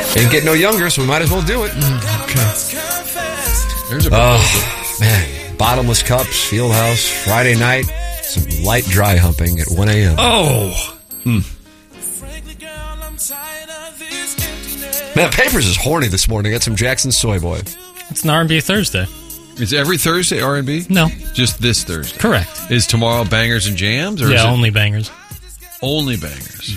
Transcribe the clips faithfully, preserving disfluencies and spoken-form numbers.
Ain't getting no younger, so we might as well do it. Okay. There's a oh, man. Bottomless Cups, Fieldhouse, Friday night. Some light dry humping at one a.m. Oh. Hmm. Man, Papers is horny this morning. Got some Jackson Soy Boy. It's an R and B Thursday. Is every Thursday R and B? No. Just this Thursday? Correct. Is tomorrow bangers and jams? Or yeah, is it only bangers. Only bangers.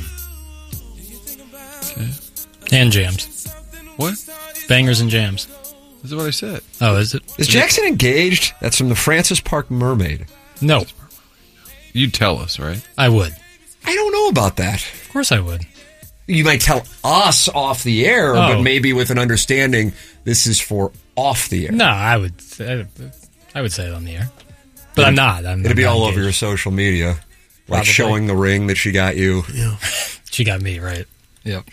Okay. And jams. What? Bangers and jams. This is what I said. Oh, is it? Is Jackson engaged? That's from the Francis Park Mermaid. No. You'd tell us, right? I would. I don't know about that. Of course I would. You might tell us off the air, Oh. but maybe with an understanding this is for off the air. No, I would I, I would say it on the air. But I'm not. I'm, It'd I'm be not all engaged. over your social media. Like Probably. showing the ring that she got you. Yeah. She got me, right. Yep.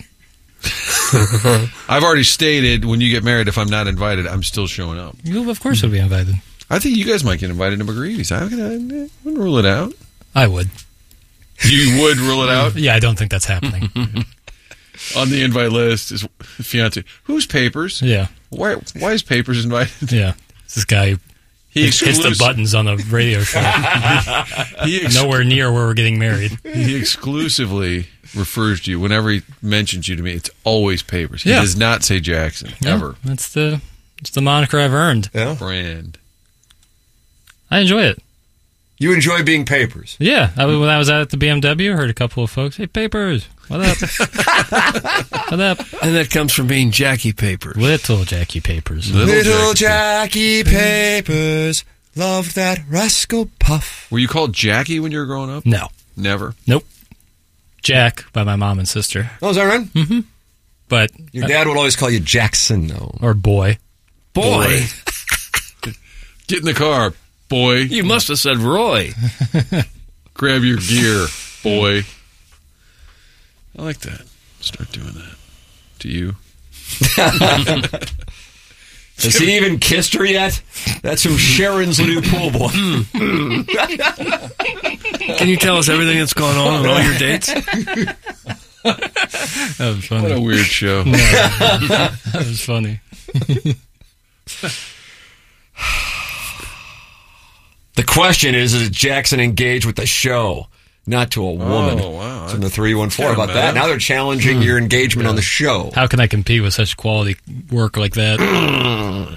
I've already stated when you get married, if I'm not invited, I'm still showing up. You, of course, would be invited. I think you guys might get invited to McGreevy's. I wouldn't rule it out. I would. You would rule it out? Yeah, I don't think that's happening. On the invite list is fiance. Who's Papers? Yeah. Why? Why is Papers invited? Yeah. It's this guy who He hits hits the exclus- buttons on the radio show. He ex- Nowhere near where we're getting married. He exclusively refers to you whenever he mentions you to me. It's always Papers. He Yeah. does not say Jackson Yeah, ever. That's the that's the moniker I've earned. Yeah. Brand. I enjoy it. You enjoy being Papers. Yeah. I, when I was out at the B M W, I heard a couple of folks, "Hey, Papers, what up? What up?" And that comes from being Jackie Papers. Little Jackie Papers. Little Little Jackie. Jackie Papers loved that rascal puff. Were you called Jackie when you were growing up? No. Never. Nope. Jack by my mom and sister. Oh, is that right? Mm-hmm. But Your dad would always call you Jackson, though. or boy. Boy, Get in the car, boy. you must have said Roy. Grab your gear, boy. I like that. Start doing that. To you. Has he even kissed her yet? That's from Sharon's new pool boy. Can you tell us everything that's gone on on all your dates? That was funny. What a weird show. That was funny. The question is, is Jackson engaged with the show? Not to a woman. Oh, wow. It's in the three one four. How Kinda about that? mad. Now they're challenging your engagement on the show. How can I compete with such quality work like that?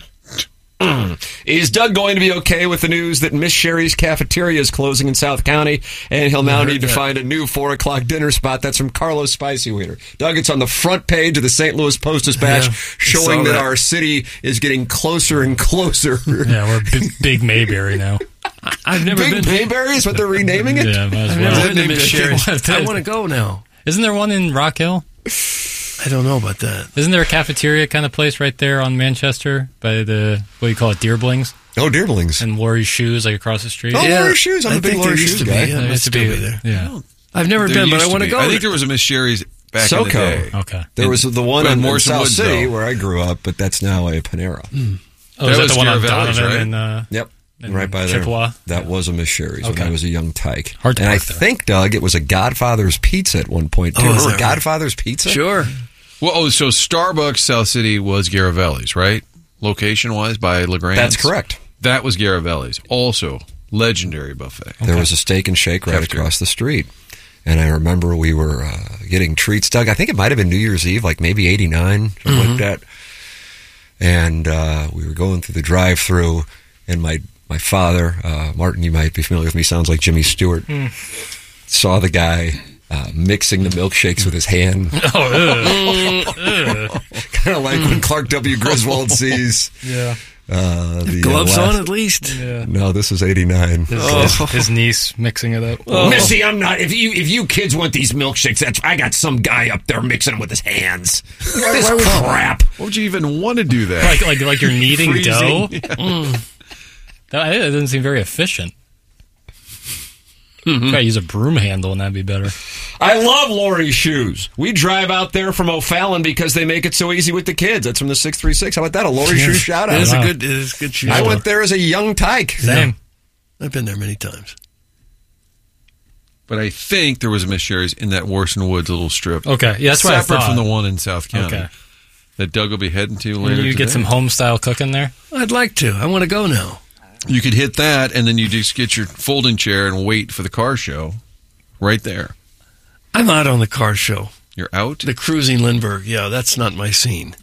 Is Doug going to be okay with the news that Miss Sherry's Cafeteria is closing in South County, and he'll now heard need to that. find a new four o'clock dinner spot? That's from Carlos Spicy Wiener. Doug, it's on the front page of the Saint Louis Post-Dispatch, Yeah, showing I saw that. that. our city is getting closer and closer. Yeah, we're big, big Mayberry now. I've never Big been. Mayberry is what they're renaming it? Yeah, might as I've well. never been to Well, Miss Sherry's. it I is. want to go now. Isn't there one in Rock Hill? I don't know about that. Isn't there a cafeteria kind of place right there on Manchester by the, what do you call it, Deerblings? Oh, Deerblings. And Lori's Shoes, like across the street? Oh, Laura's Shoes. I'm I a big think there Laura's used Shoes to be. guy. Yeah, There it used must to still be- be there. Yeah. I've never There been, but used I want to be. go. I think there was a Miss Sherry's back in the SoCo. day. Okay. There was the one But in, in Morrison South Woods, City though. where I grew up, but that's now a Panera. Oh, That is that was the one on Garavelli's, Donovan right? and, uh, Yep. and right by there. Chippewa? That Yeah. was a Miss Sherry's when Okay. I was a young tyke. Hard to and I park there. think, Doug, it was a Godfather's Pizza at one point, too. Oh, is Remember that right? Godfather's Pizza? Sure. Well, oh, so Starbucks South City was Garavelli's, right? Location-wise by LeGrand. That's correct. That was Garavelli's. Also, legendary buffet. There was a Steak and Shake right Cafeteria. across the street. And I remember we were uh, getting treats, Doug. I think it might have been New Year's Eve, like maybe eighty-nine, something Mm-hmm. like that. And uh, we were going through the drive-through, and my, my father, uh, Martin, you might be familiar with me, sounds like Jimmy Stewart, saw the guy uh, mixing the milkshakes with his hand. Oh, ugh. Ugh. Kind of like when Clark W. Griswold sees Yeah. uh, the Gloves uh, last- on at least. Yeah. No, this is eighty-nine. His, Oh. his, his niece mixing it up. Missy, I'm not. If you if you kids want these milkshakes, that's I got some guy up there mixing them with his hands. This crap. Why would you even want to do that? Like, like, like you're kneading Freezing. dough? Mm. That, that doesn't seem very efficient. Mm-hmm. Try to use a broom handle and that'd be better. I love Lori's Shoes. We drive out there from O'Fallon because they make it so easy with the kids. That's from the six three six. How about that? A Lori's Shoes shout It out. is Wow. a good. It is a good shoe. I store. went there as a young tyke. Same. I've been there many times. But I think there was a Miss Sherry's in that Warson Woods little strip. Okay. Yeah, that's what I Separate thought. from the one in South County. Okay. that Doug will be heading to later You today. get some home style cooking there. I'd like to. I want to go now. You could hit that, and then you just get your folding chair and wait for the car show right there. I'm out on the car show. You're out? The cruising Lindbergh. Yeah, that's not my scene.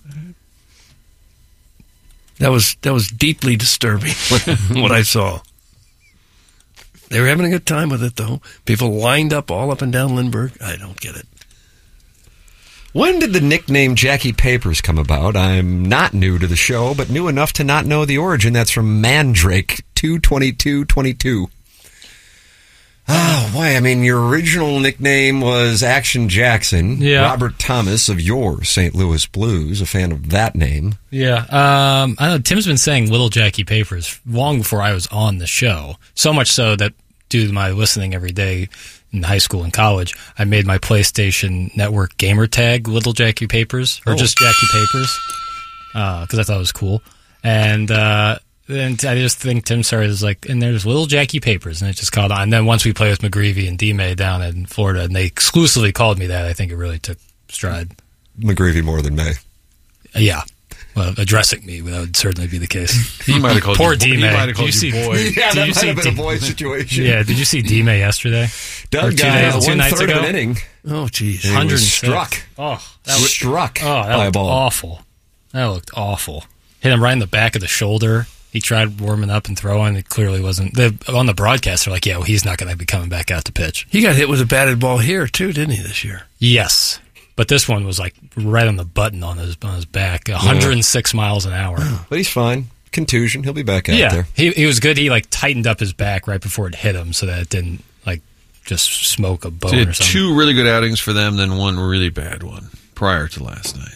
That was that was deeply disturbing what I saw. They were having a good time with it, though. People lined up all up and down Lindbergh. I don't get it. When did the nickname Jackie Papers come about? I'm not new to the show, but new enough to not know the origin. That's from Mandrake two twenty-two twenty-two. Oh, boy. I mean, your original nickname was Action Jackson. Yeah. Robert Thomas of your Saint Louis Blues, a fan of that name. Yeah. Um, I know Tim's been saying Little Jackie Papers long before I was on the show. So much so that due to my listening every day in high school and college, I made my PlayStation Network gamer tag Little Jackie Papers, or Oh. just Jackie Papers, because I thought it was cool. And uh, and I just think Tim started was like, and there's Little Jackie Papers, and it just caught on. And then once we played with McGreevy and D-May down in Florida, and they exclusively called me that, I think it really took stride. McGreevy more than May. Uh, yeah. Well, addressing me, that would certainly be the case. He might have called Poor you, he D-May. might have Did called you you see- boy. Yeah, Did that you might see have been a D- boy situation. Yeah, did you see D-May yesterday? Doug Or two got days- uh, two one nights third of ago? an inning. Oh, jeez. He one hundred was six. struck. Oh, that was struck Oh, that by a looked ball. awful. That looked awful. Hit him right in the back of the shoulder. He tried warming up and throwing. It clearly wasn't. The, on the broadcast, they're like, yeah, well, he's not going to be coming back out to pitch. He got hit with a batted ball here, too, didn't he, this year? Yes. But this one was like right on the button on his on his back, one hundred six miles an hour. But he's fine. Contusion. He'll be back out Yeah, there. he he was good. He like tightened up his back right before it hit him, so that it didn't like just smoke a bone So he or had something. two really good outings for them, then one really bad one prior to last night.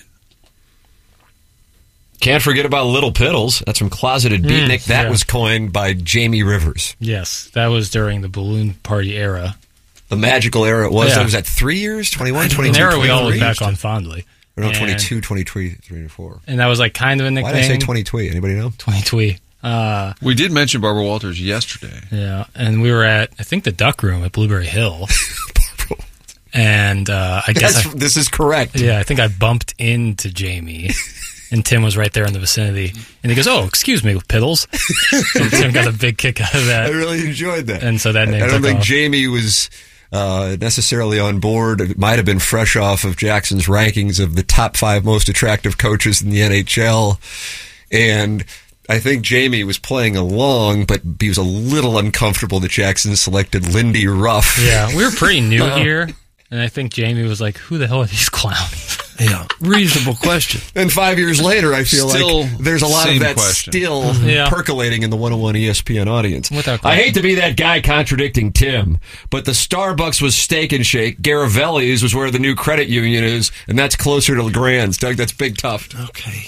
Can't forget about Little Piddles. That's from Closeted Beatnik. That yeah. was coined by Jamie Rivers. Yes, that was during the balloon party era. The magical era it was. Yeah. It was at three years? twenty-one, An twenty-two, era we all look twenty-three? back on fondly. Or no, And- twenty-two, twenty-three, three, and four. And that was like kind of a nickname. Why did I say twenty-twee? Anybody know? twenty twee. Uh, We did mention Barbara Walters yesterday. yeah, and we were at I think the Duck Room at Blueberry Hill, and uh, I guess That's, I, this is correct. yeah, I think I bumped into Jamie, and Tim was right there in the vicinity, and he goes, "Oh, excuse me, Piddles," and Tim got a big kick out of I that. really enjoyed that. And so that name I don't took think off. Jamie was uh, necessarily on board. It might have been fresh off of Jackson's rankings of the top five most attractive coaches in the N H L. And I think Jamie was playing along, but he was a little uncomfortable that Jackson selected Lindy Ruff. Yeah, we were pretty new here, and I think Jamie was like, "Who the hell are these clowns?" Yeah. Reasonable question. And five years later, I feel Still like there's a lot of same that question. still Yeah. percolating in the one oh one E S P N audience. Without I question. hate to be that guy contradicting Tim, but the Starbucks was Steak and Shake. Garavelli's was where the new credit union is, and that's closer to LeGrand's. Doug, that's Big Tough. Okay.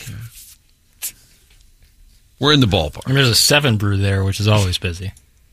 We're in the ballpark. And there's a Seven Brew there, which is always busy.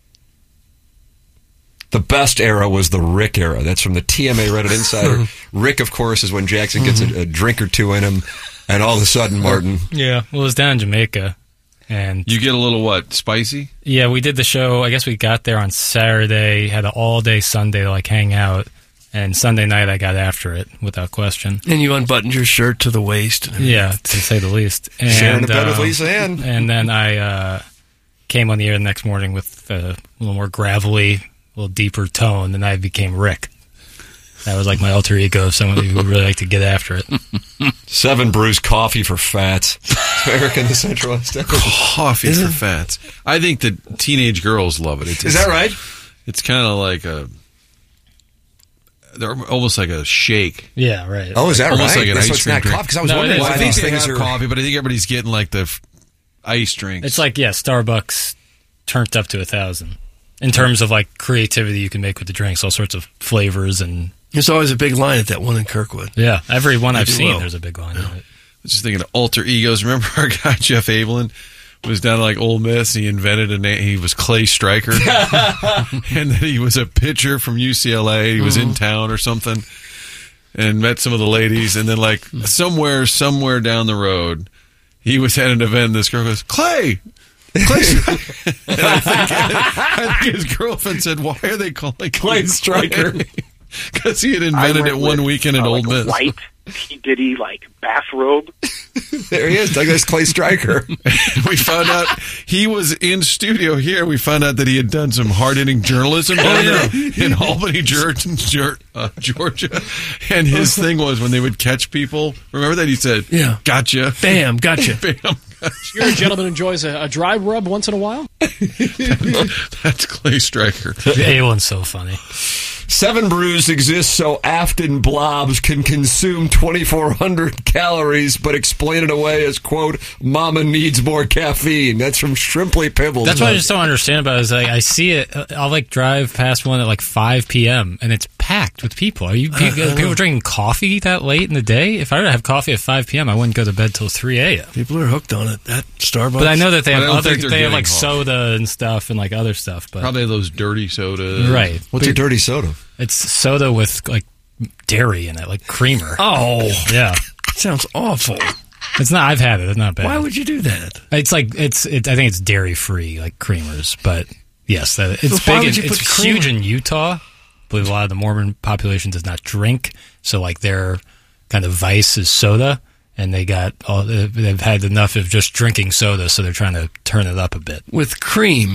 The best era was the Rick era. That's from the T M A Reddit Insider. Rick, of course, is when Jackson gets a, a drink or two in him, and all of a sudden, Martin... Yeah, well, it was down in Jamaica, and You get a little, what, spicy? yeah, we did the show. I guess we got there on Saturday, had an all-day Sunday to like hang out, and Sunday night I got after it without question. And you unbuttoned your shirt to the waist. And everything. Yeah, to say the least. And, Sharing a bed with uh, Lisa Ann. And then I uh, came on the air the next morning with a little more gravelly, a little deeper tone, and I became Rick. That was like my alter ego of someone who would really like to get after it. Seven Brews coffee for fats. Eric in the Central West. Coffee for fats. I think that teenage girls love it. It's, Is that right? It's kind of like a... They're almost like a shake. Yeah, right. Oh, is that Almost right? like an so ice it's cream not drink. coffee? Because I was No, it wondering is. why I think these they things have are... coffee, but I think everybody's getting like the f- ice drinks. It's like, yeah, Starbucks turned up to a thousand. In terms of like creativity you can make with the drinks, all sorts of flavors and There's always a big line at that one in Kirkwood. yeah, every one I've do seen well. there's a big line in it. I was just thinking of alter egos. Remember our guy Jeff Abelin was down at like Ole Miss. And he invented a name. He was Clay Stryker, and then he was a pitcher from U C L A. He was in town or something, and met some of the ladies. And then like somewhere, somewhere down the road, he was at an event. And this girl goes, Clay. Clay Stryker. And I think, I think his girlfriend said, "Why are they calling Clay Stryker?" Because he had invented it one weekend at uh, Ole like a Miss. white P. Diddy like bathrobe There he is, Douglas Clay Stryker. We found out he was in studio here. We found out that he had done some hard-hitting journalism down there in Albany, Georgia, uh, Georgia. And his thing was when they would catch people, remember that? He said, Yeah. Gotcha. Bam, gotcha. Bam. Gotcha. You're a gentleman who enjoys a, a dry rub once in a while? That's Clay Stryker. Aelin's so funny. Seven Brews exists so Afton Blobs can consume twenty-four hundred calories, but explain it away as, quote, Mama needs more caffeine. That's from Shrimply Pibbles. That's what I just don't understand about it. Is like I see it. I'll like drive past one at like five p.m. and it's packed with people. Are you people, uh, people drinking coffee that late in the day? If I were to have coffee at five p.m., I wouldn't go to bed till three a.m. People are hooked on it. That Starbucks. But I know that they But I have don't other. think they're They have getting like coffee. soda and stuff and like other stuff. But Probably those dirty sodas. right, What's a dirty soda? it's soda with like dairy in it, like creamer. Oh, Yeah, sounds awful. it's not. I've had it. It's not bad. Why would you do that? It's like it's. It, I think it's dairy free, like creamers. But yes, that, it's So why big. would In, you it's put creamer? huge in Utah. I believe a lot of the Mormon population does not drink, so like their kind of vice is soda, and they got all. They've had enough of just drinking soda, so they're trying to turn it up a bit. With cream.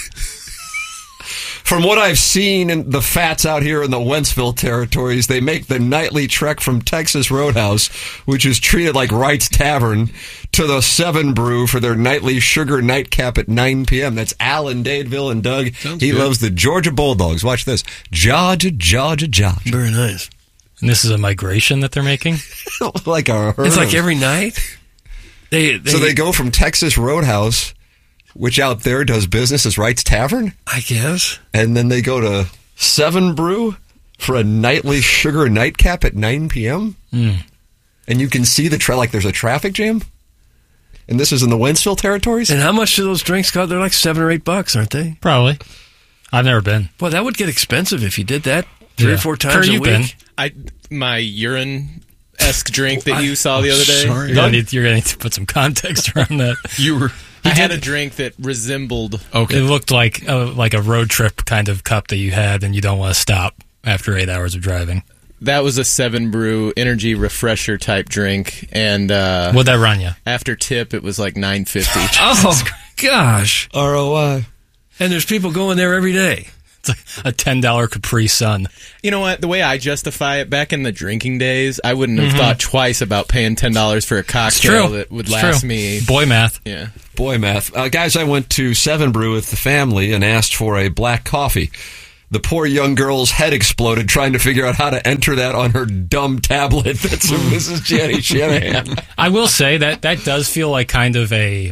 From what I've seen in the fats out here in the Wentzville territories, they make the nightly trek from Texas Roadhouse, which is treated like Wright's Tavern, to the Seven Brew for their nightly sugar nightcap at nine p.m. That's Alan, Dadeville, and Doug. Sounds he good. loves the Georgia Bulldogs. Watch this. Georgia, Georgia, Georgia. Very nice. And this is a migration that they're making. Like a herd It's like of- every night. They, they So they go from Texas Roadhouse, which out there does business as Wright's Tavern, I guess. and then they go to Seven Brew for a nightly sugar nightcap at nine p.m. Mm. And you can see the tra- like there's a traffic jam. And this is in the Wentzville territories. And how much do those drinks cost? They're like seven or eight bucks, aren't they? Probably. I've never been. Well, that would get expensive if you did that three Yeah. or four Kurt, times a you've week. been. I my urine esque drink that you saw the other day. Sorry. You're gonna, need, you're gonna need to put some context around that. You were. I had a drink that resembled. Okay. It looked like a, like a road trip kind of cup that you had, and you don't want to stop after eight hours of driving. That was a Seven Brew energy refresher type drink, and uh, What'd that run you? after tip, it was like nine fifty. Oh, gosh. R O I. And there's people going there every day. It's like a ten dollar Capri Sun. You know what? The way I justify it, back in the drinking days, I wouldn't have thought twice about paying ten dollars for a cocktail that would It's last true. me. Boy math. Yeah. Boy math. Uh, guys, I went to Seven Brew with the family and asked for a black coffee. The poor young girl's head exploded trying to figure out how to enter that on her dumb tablet. That's from Missus Jenny Shanahan. I will say that that does feel like kind of a.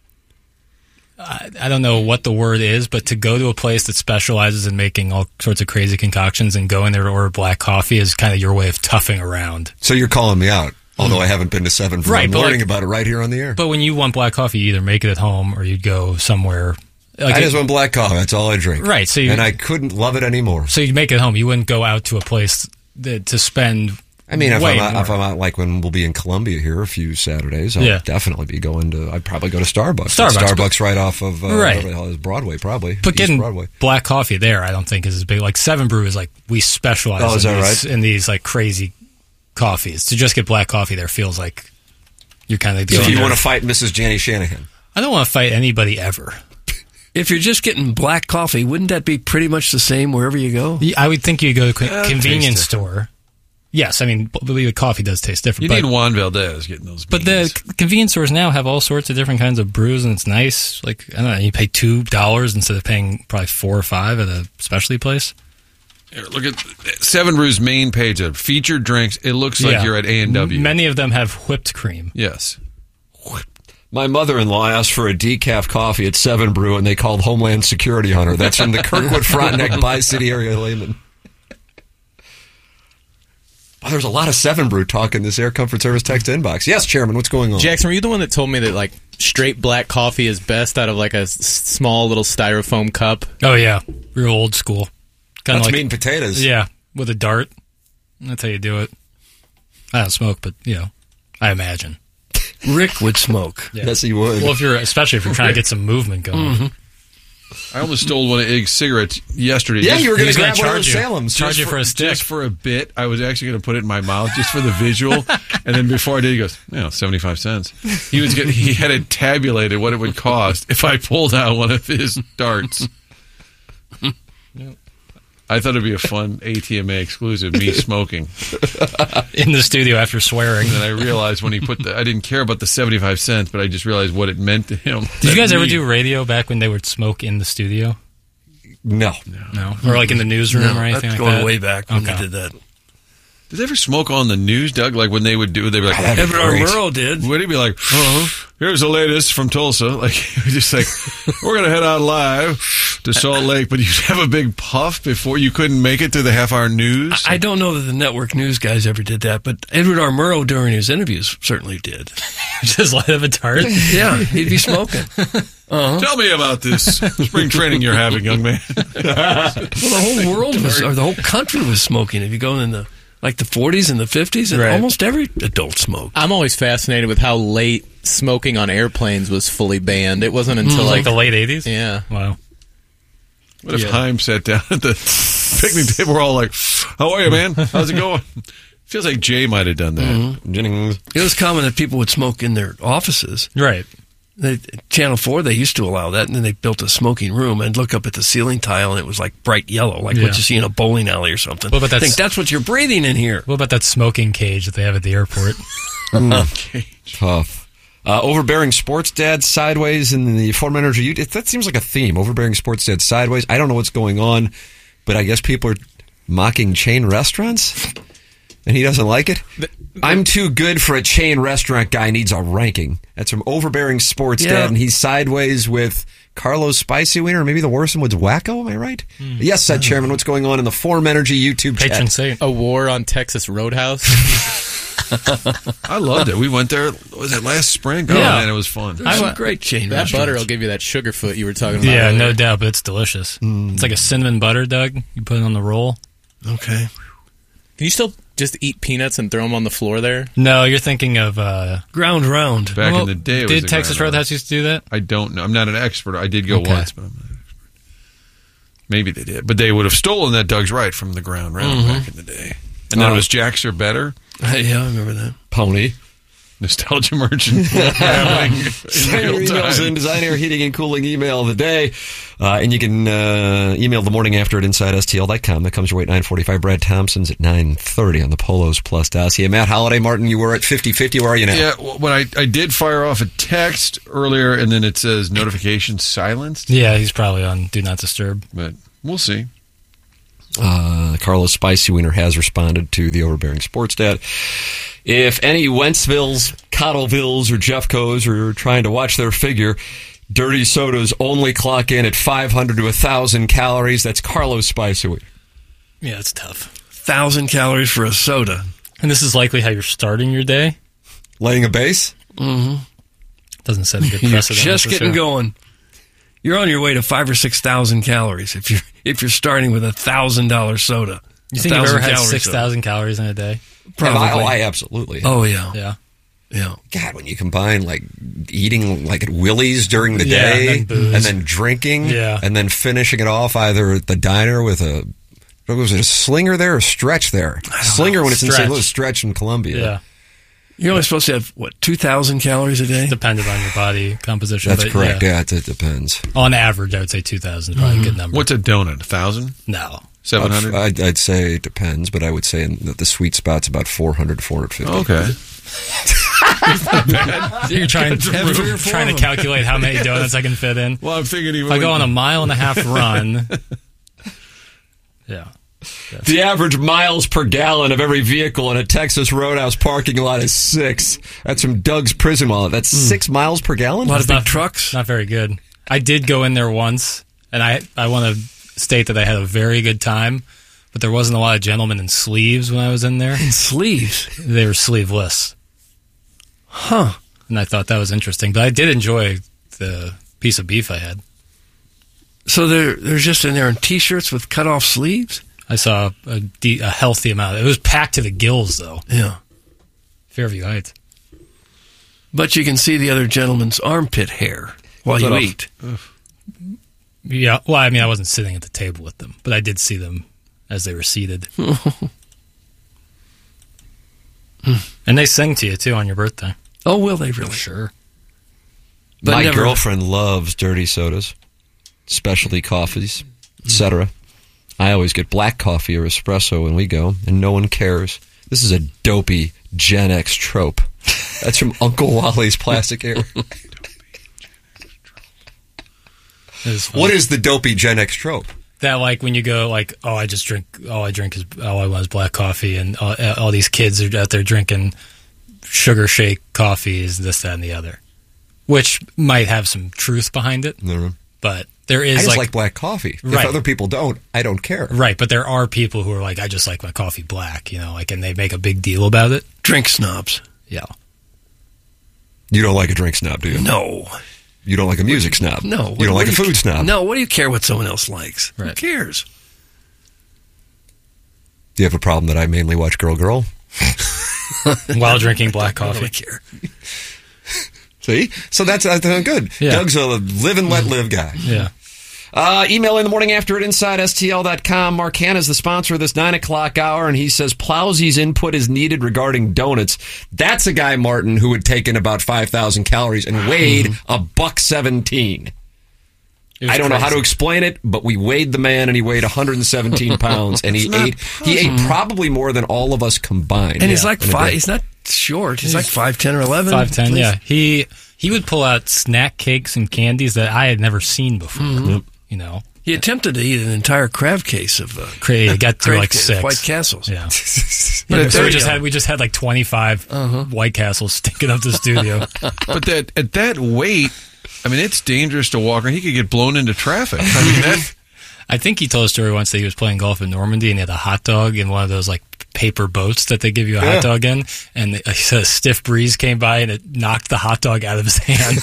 I, I don't know what the word is, but to go to a place that specializes in making all sorts of crazy concoctions and go in there to order black coffee is kind of your way of toughing around. So you're calling me out, although I haven't been to Seven Brew. Right, I'm but learning like- about it right here on the air. But when you want black coffee, you either make it at home or you'd go somewhere. Like I it- just want black coffee. That's all I drink. Right, so you- and I couldn't love it anymore. So you make it at home. You wouldn't go out to a place that, to spend. I mean, if way I'm, out, more. if I'm out, like when we'll be in Columbia here a few Saturdays, I'll Yeah. definitely be going to. I'd probably go to Starbucks. Starbucks, Starbucks right off of uh, Right. whatever the hell is Broadway, probably. But East getting Broadway. black coffee there, I don't think is as big. Like Seven Brew is like we specialize Oh, is in, that these, right? in these like crazy coffees. To just get black coffee there feels like you're kind of. So going you there. want to fight Missus Jenny Shanahan? I don't want to fight anybody ever. If you're just getting black coffee, wouldn't that be pretty much the same wherever you go? I would think you go to a Uh, convenience tastes store. Yes, I mean, b- the coffee does taste different. You but, need Juan Valdez getting those. but the beans. c- convenience stores now have all sorts of different kinds of brews, and it's nice. Like I don't know, you pay two dollars instead of paying probably four or five at a specialty place. Here, look at Seven Brew's main page of featured drinks. It looks like Yeah. you're at A and W. M- Many of them have whipped cream. Yes. My mother-in-law asked for a decaf coffee at Seven Brew, and they called Homeland Security on her. That's from the Kirkwood Frontenac Bi-City area layman. Oh, there's a lot of Seven Brew talk in this Air Comfort Service text inbox. Yes, Chairman, what's going on? Jackson, were you the one that told me that like straight black coffee is best out of like a s- small little styrofoam cup? Oh yeah, real old school. Kind That's of like meat and potatoes. yeah, with a dart. That's how you do it. I don't smoke, but you know, I imagine. Rick would smoke. Yeah. Yes, he would. Well, if you're especially if you're trying to get some movement going. I almost stole one of Ig's cigarettes yesterday. Yeah, just, you were going was to gonna grab one of charge those you. Salems. Charge just you for a stick. Just for a bit. I was actually going to put it in my mouth just for the visual. And then before I did, he goes, you know, seventy-five cents. He was getting, he had it tabulated what it would cost if I pulled out one of his darts. I thought it'd be a fun A T M A exclusive, me smoking. In the studio after swearing. And then I realized when he put the, I didn't care about the seventy-five cents, but I just realized what it meant to him. Did you guys ever me- do radio back when they would smoke in the studio? No. No. Or like in the newsroom No, or anything that's like going that? way back when Okay. they did that. Did they ever smoke on the news, Doug? Like when they would do, they'd be like, That'd be Everett R. great. Murrow did. would he be like, uh-huh. Here's the latest from Tulsa. Like, he was just like, we're going to head out live to Salt Lake, but you'd have a big puff before you couldn't make it to the half hour news. I don't know that the network news guys ever did that, but Edward R. Murrow during his interviews certainly did. Just light up a tart? Yeah, he'd be smoking. Tell me about this spring training you're having, young man. Well, the whole world was, or the whole country was smoking. If you go in the like the forties and the fifties, and Right. almost every adult smoked. I'm always fascinated with how late smoking on airplanes was fully banned. It wasn't until Like like the late eighties? yeah. Wow. What if Yeah. Haim sat down at the picnic table? We're all like, how are you, man? How's it going? Feels like Jay might have done that. Jennings. It was common that people would smoke in their offices. Right. They, Channel four, they used to allow that, and then they built a smoking room and look up at the ceiling tile, and it was like bright yellow, like Yeah. what you see in a bowling alley or something. Well, but I that's- think that's what you're breathing in here. What about that smoking cage that they have at the airport? Okay. Tough. Uh, overbearing sports dad sideways in the form energy. You- it- That seems like a theme. Overbearing sports dad sideways. I don't know what's going on, but I guess people are mocking chain restaurants, and he doesn't like it. I'm too good for a chain restaurant guy needs a ranking. That's from overbearing sports Yeah. dad, and he's sideways with Carlos Spicy Wiener, or maybe the worst one was Wacko. Am I right? Yes, said Chairman. What's going on in the Form Energy YouTube Patron chat? saint. A war on Texas Roadhouse. I loved it. We went there, was it last spring? Oh, Yeah. man, it was fun. There's some great chain That restaurants. butter will give you that sugar foot you were talking about. Yeah, earlier. no doubt, but it's delicious. It's like a cinnamon butter, Doug. You put it on the roll. Okay. Can you still just eat peanuts and throw them on the floor there? No, you're thinking of... Uh, Ground round. Back well, in the day, it was did a Texas grind. Roadhouse used to do that? I don't know. I'm not an expert. I did go Okay. once, but I'm not an expert. Maybe they did. But they would have stolen that, Doug's right, from the ground round Mm-hmm. back in the day. And then Oh. it was Jack's or Better. Yeah, I remember that. Pony. Nostalgia merchant happening in Send your real emails time. in Design Air Heating and Cooling email of the day. Uh, and you can uh, email the morning after at inside S T L dot com. That comes your way at nine forty-five. Brad Thompson's at nine thirty on the Polos Plus dossier. Matt Holiday, Martin, you were at fifty fifty. Where are you now? Yeah, well, when I, I did fire off a text earlier, and then it says notification silenced, Yeah, he's probably on Do Not Disturb. but we'll see. Uh, Carlos Spicy Wiener has responded to the overbearing sports dad. If any Wentzvilles, Cottlevilles, or Jeffcos are trying to watch their figure, dirty sodas only clock in at five hundred to one thousand calories. That's Carlos Spicy Wiener. Yeah, it's tough. Thousand calories for a soda. And this is likely how you're starting your day. Laying a base? Doesn't set a good You're precedent. just for getting sure. going. You're on your way to five or six thousand calories if you're if you're starting with a thousand dollar soda. You A think you've ever thousand had calorie six soda. thousand calories in a day? Probably. Have I, oh, I absolutely. have. Oh yeah, Yeah. yeah. God, when you combine like eating like at Willie's during the Yeah, day and then booze. and then drinking Yeah. and then finishing it off either at the diner with a what was it, a slinger there or stretch there? Slinger when it's in Saint Stretch. Louis, stretch in Columbia. Yeah. You're only supposed to have what two thousand calories a day. Depended on your body composition. That's but correct. Yeah. Yeah, it, it depends. On average, I would say two thousand is probably a good number. What's a donut? A thousand? No. Seven hundred? I'd, I'd say it depends, but I would say that the sweet spot's about four hundred to four hundred fifty. Okay. You're trying, Have three or four trying to of 'em. calculate how many donuts I can fit in. Well, I'm thinking even If I go on a mile and a half run. Yeah. The average miles per gallon of every vehicle in a Texas Roadhouse parking lot is six. That's from Doug's Prison Wallet. That's six miles per gallon? A lot of Not- big trucks. Not very good. I did go in there once, and I, I want to state that I had a very good time, but there wasn't a lot of gentlemen in sleeves when I was in there. And sleeves. They were sleeveless, Huh. and I thought that was interesting. But I did enjoy the piece of beef I had. So they're they're just in there in t-shirts with cut off sleeves. I saw a, de- a healthy amount. It was packed to the gills, though. Yeah. Fairview Heights. But you can see the other gentleman's armpit hair while you that off. eat. Yeah, well, I mean, I wasn't sitting at the table with them, but I did see them as they were seated. And they sing to you, too, on your birthday. Oh, will they really? Sure. But My never- girlfriend loves dirty sodas, specialty coffees, et cetera. I always get black coffee or espresso when we go, and no one cares. This is a dopey Gen X trope. That's from Uncle Wally's Plastic Air. What is the dopey Gen X trope? That, like, when you go, like, oh, I just drink, all I drink is, all I want is black coffee, and all, all these kids are out there drinking sugar shake coffees, this, that, and the other. Which might have some truth behind it, No. but there is, I just like, like black coffee. Right. If other people don't, I don't care. right, but there are people who are like, I just like my coffee black, you know, like, and they make a big deal about it. Drink snobs. Yeah. You don't like a drink snob, do you? No. You don't like a music snob? No. You What- don't like what a do you- food snob? No, what do you care what someone else likes? Who Right. cares? Do you have a problem that I mainly watch Girl Girl? While drinking black I don't coffee. really care. See? So that's, that's good. Yeah. Doug's a live and let live guy. Yeah. Uh, email in the morning after at inside S T L dot com. Mark Hanna's the sponsor of this nine o'clock hour, and he says Plowsy's input is needed regarding donuts. That's a guy, Martin, who had taken about five thousand calories and weighed a buck seventeen. It was I don't know how to crazy. explain it, but we weighed the man, and he weighed one hundred seventeen pounds, and he ate he ate probably more than all of us combined. And he's like in a five. day. He's not short. He's, like five ten or eleven. Five ten, at least. yeah. He he would pull out snack cakes and candies that I had never seen before. Mm-hmm. You know, He attempted to eat an entire crab case of uh, Cra- he got through crab like case, six. White Castles. Yeah. But Yeah, so there we you just go. had we just had like twenty five White Castles sticking up the studio. But that at that weight, I mean, it's dangerous to walk around. He could get blown into traffic. I mean, that. I think he told a story once that he was playing golf in Normandy and he had a hot dog in one of those like paper boats that they give you a Yeah. hot dog in, and a, a stiff breeze came by and it knocked the hot dog out of his hand.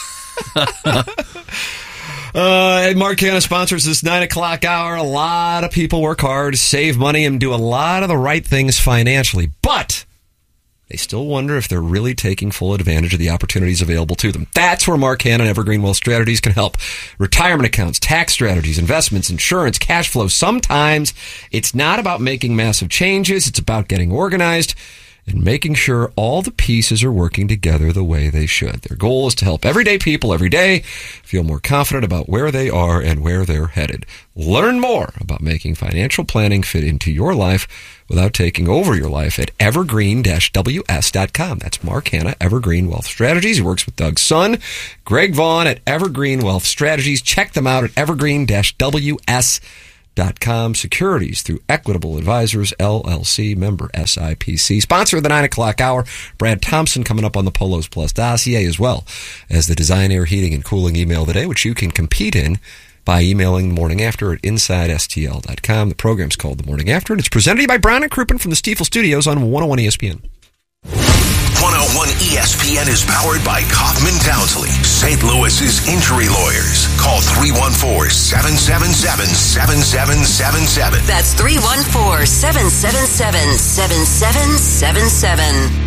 Uh, and Mark Hanna sponsors this nine o'clock hour. A lot of people work hard, save money, and do a lot of the right things financially. But they still wonder if they're really taking full advantage of the opportunities available to them. That's where Mark Hanna and Evergreen Wealth Strategies can help. Retirement accounts, tax strategies, investments, insurance, cash flow. Sometimes it's not about making massive changes. It's about getting organized and making sure all the pieces are working together the way they should. Their goal is to help everyday people every day feel more confident about where they are and where they're headed. Learn more about making financial planning fit into your life without taking over your life at evergreen dash w s dot com. That's Mark Hanna, Evergreen Wealth Strategies. He works with Doug's son, Greg Vaughn at Evergreen Wealth Strategies. Check them out at evergreen dash w s dot com. Dot com. Securities through Equitable Advisors, L L C, member S I P C. Sponsor of the nine o'clock hour, Brad Thompson, coming up on the Polos Plus dossier, as well as the Design Air Heating and Cooling email today, which you can compete in by emailing the morning after at inside S T L dot com. The program's called The Morning After, and it's presented to you by Brown and Crouppen from the Stiefel Studios on one oh one E S P N. one oh one E S P N is powered by Kaufman Townsley, Saint Louis's injury lawyers. Call three one four, seven seven seven, seven seven seven seven. That's three one four, seven seven seven, seven seven seven seven.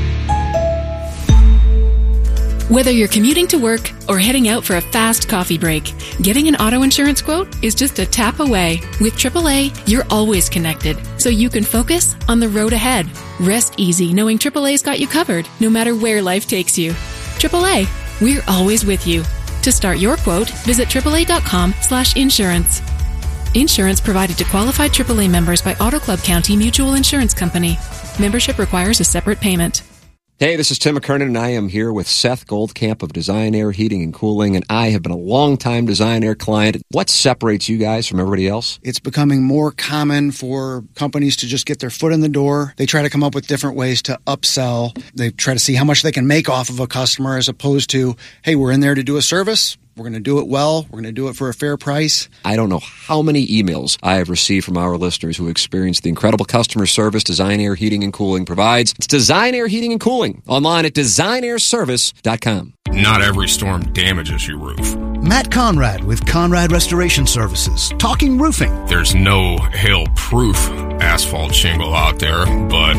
Whether you're commuting to work or heading out for a fast coffee break, getting an auto insurance quote is just a tap away. With triple A, you're always connected, so you can focus on the road ahead. Rest easy knowing triple A's got you covered, no matter where life takes you. triple A, we're always with you. To start your quote, visit triple A dot com slash insurance. Insurance provided to qualified triple A members by Auto Club County Mutual Insurance Company. Membership requires a separate payment. Hey, this is Tim McKernan, and I am here with Seth Goldcamp of Design Air Heating and Cooling, and I have been a longtime Design Air client. What separates you guys from everybody else? It's becoming more common for companies to just get their foot in the door. They try to come up with different ways to upsell. They try to see how much they can make off of a customer as opposed to, hey, we're in there to do a service. We're going to do it well. We're going to do it for a fair price. I don't know how many emails I have received from our listeners who experience the incredible customer service Design Air Heating and Cooling provides. It's Design Air Heating and Cooling, online at design air service dot com. Not every storm damages your roof. Matt Conrad with Conrad Restoration Services, talking roofing. There's no hail-proof asphalt shingle out there, but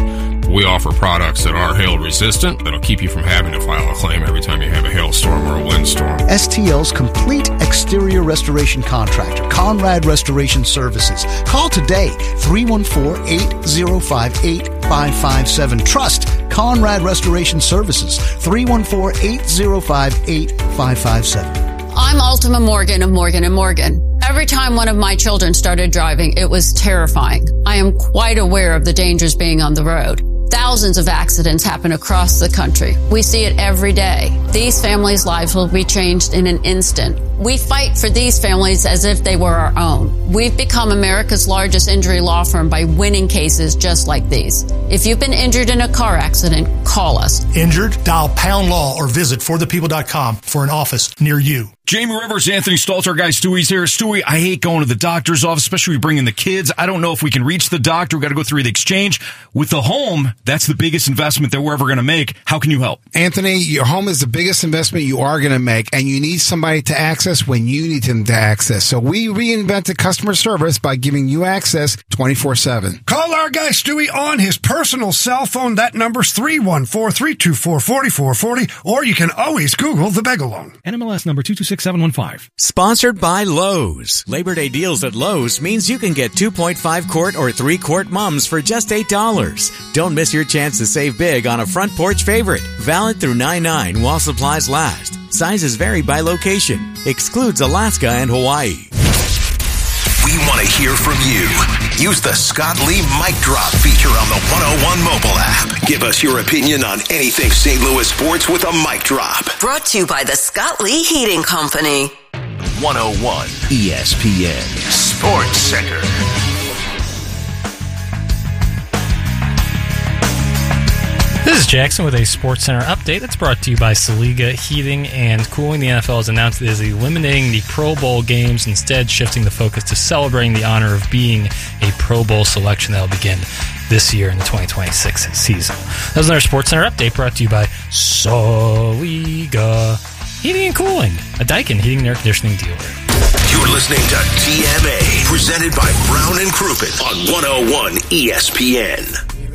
We offer products that are hail resistant that'll keep you from having to file a claim every time you have a hailstorm or a windstorm. S T L's complete exterior restoration contractor, Conrad Restoration Services. Call today, three one four, eight zero five, eight five five seven. Trust Conrad Restoration Services, three one four, eight zero five, eight five five seven. I'm Ultima Morgan of Morgan and Morgan. Every time one of my children started driving, it was terrifying. I am quite aware of the dangers being on the road. Thousands of accidents happen across the country. We see it every day. These families' lives will be changed in an instant. We fight for these families as if they were our own. We've become America's largest injury law firm by winning cases just like these. If you've been injured in a car accident, call us. Injured? Dial pound law or visit for the people dot com for an office near you. Jamie Rivers, Anthony Stalter, guy Stewie's here. Stewie, I hate going to the doctor's office, especially bringing the kids. I don't know if we can reach the doctor. We've got to go through the exchange. With the home, that's the biggest investment that we're ever going to make. How can you help? Anthony, your home is the biggest investment you are going to make, and you need somebody to access when you need them to access. So we reinvented customer service by giving you access twenty-four seven. Call our guy Stewie on his personal cell phone. That number's three one four, three two four, four four four zero, or you can always Google the Bagel Loan. N M L S number two two six seven one five. Sponsored by Lowe's. Labor Day deals at Lowe's means you can get two point five quart or three quart mums for just eight dollars. Don't miss your chance to save big on a front porch favorite. Valid through nine nine while supplies last. Sizes vary by location. Excludes Alaska and Hawaii. We want to hear from you. Use the Scott Lee Mic Drop feature on the one oh one mobile app. Give us your opinion on anything Saint Louis sports with a mic drop. Brought to you by the Scott Lee Heating Company. one oh one E S P N Sports Center. This is Jackson with a Sports Center update. It's brought to you by Saliga Heating and Cooling. The N F L has announced it is eliminating the Pro Bowl games, instead shifting the focus to celebrating the honor of being a Pro Bowl selection that will begin this year in the twenty twenty-six season. That was another Sports Center update brought to you by Saliga Heating and Cooling, a Daikin heating and air conditioning dealer. You're listening to T M A, presented by Brown and Crouppen on one oh one E S P N.